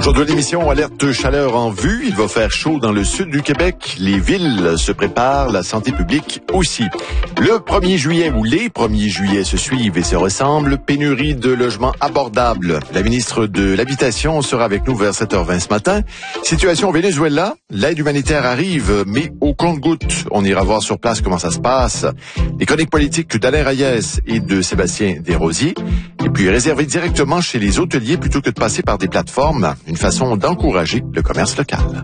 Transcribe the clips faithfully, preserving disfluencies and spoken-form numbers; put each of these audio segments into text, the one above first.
Aujourd'hui, l'émission Alerte chaleur en vue. Il va faire chaud dans le sud du Québec. Les villes se préparent, la santé publique aussi. Le premier juillet ou les premiers juillet se suivent et se ressemblent. Pénurie de logements abordables. La ministre de l'Habitation sera avec nous vers sept heures vingt ce matin. Situation au Venezuela. L'aide humanitaire arrive, mais au compte-gouttes. On ira voir sur place comment ça se passe. Les chroniques politiques d'Alain Reyes et de Sébastien Desrosiers. Et puis réserver directement chez les hôteliers plutôt que de passer par des plateformes. Une façon d'encourager le commerce local.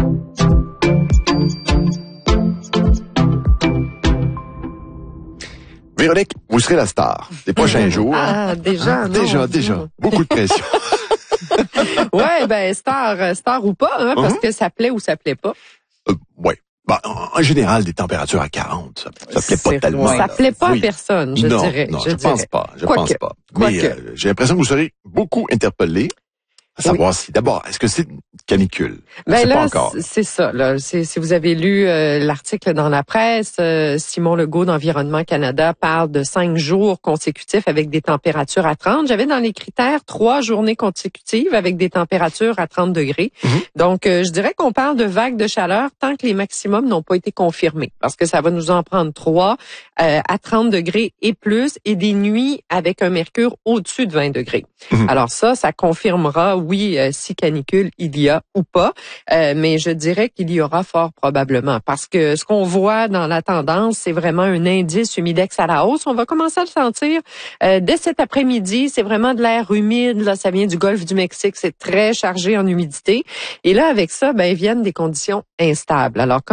Véronique, vous serez la star des prochains jours. Ah, déjà, ah, non, Déjà, non. déjà. Beaucoup de pression. Ouais, ben, star, star ou pas, hein, parce Uh-huh. que ça plaît ou ça plaît pas. Euh, ouais. Bah, en, en général, des températures à quarante, ça, ça plaît pas C'est- tellement. Ça là. plaît pas Oui. à personne, je non, dirais. Non, je, je, dirais. pense pas. Je Quoique. pense pas. Quoique. Mais euh, j'ai l'impression que vous serez beaucoup interpellés à savoir si, d'abord, est-ce que c'est une canicule? On Ben sait là, pas encore. c'est- c'est ça. Là, c'est, si vous avez lu euh, l'article dans la presse, euh, Simon Legault d'Environnement Canada parle de cinq jours consécutifs avec des températures à trente. J'avais dans les critères trois journées consécutives avec des températures à trente degrés. Mm-hmm. Donc, euh, je dirais qu'on parle de vagues de chaleur tant que les maximums n'ont pas été confirmés, parce que ça va nous en prendre trois euh, à trente degrés et plus, et des nuits avec un mercure au-dessus de vingt degrés. Mm-hmm. Alors ça, ça confirmera, oui, euh, si canicule il y a ou pas, euh, mais je dirais qu'il y aura fort probablement, parce que ce qu'on voit dans la tendance, c'est vraiment un indice humidex à la hausse. On va commencer à le sentir euh, dès cet après-midi. C'est vraiment de l'air humide, là, ça vient du golfe du Mexique, c'est très chargé en humidité. Et là, avec ça, ben, viennent des conditions instables. Alors,